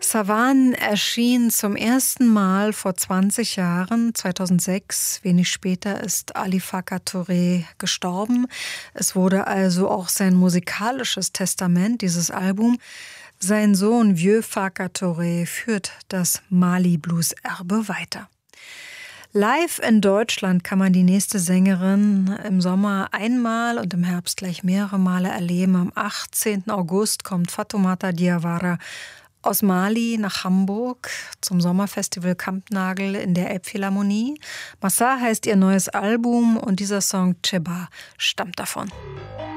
Savan erschien zum ersten Mal vor 20 Jahren, 2006. Wenig später ist Ali Farka Touré gestorben. Es wurde also auch sein musikalisches Testament, dieses Album. Sein Sohn Vieux Farka Touré führt das Mali-Blues-Erbe weiter. Live in Deutschland kann man die nächste Sängerin im Sommer einmal und im Herbst gleich mehrere Male erleben. Am 18. August kommt Fatoumata Diawara aus Mali nach Hamburg zum Sommerfestival Kampnagel in der Elbphilharmonie. Massa heißt ihr neues Album und dieser Song Cheba stammt davon.